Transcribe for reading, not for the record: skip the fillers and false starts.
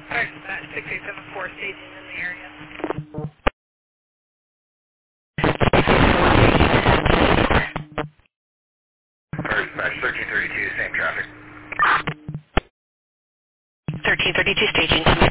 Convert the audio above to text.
Alright, dispatch 6874 staging in the area. First match 1332, same traffic. 1332 staging.